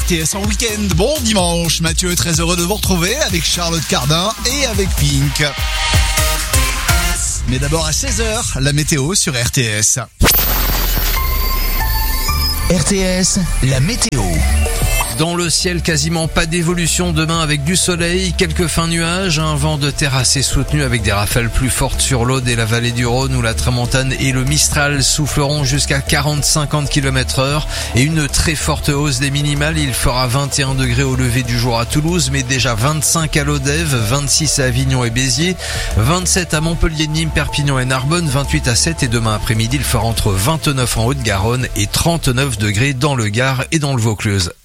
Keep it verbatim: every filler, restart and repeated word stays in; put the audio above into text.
T S en week-end. Bon dimanche, Mathieu, très heureux de vous retrouver avec Charlotte Cardin et avec Pink. Mais d'abord à seize heures, la météo sur R T S. R T S, la météo. Dans le ciel, quasiment pas d'évolution demain avec du soleil, quelques fins nuages, un vent de terre assez soutenu avec des rafales plus fortes sur l'Aude et la vallée du Rhône où la tramontane et le Mistral souffleront jusqu'à quarante à cinquante kilomètres heure et une très forte hausse des minimales. Il fera vingt et un degrés au lever du jour à Toulouse, mais déjà vingt-cinq à Lodève, vingt-six à Avignon et Béziers, vingt-sept à Montpellier, Nîmes, Perpignan et Narbonne, vingt-huit à Sète et demain après-midi il fera entre vingt-neuf en Haute-Garonne et trente-neuf degrés dans le Gard et dans le Vaucluse.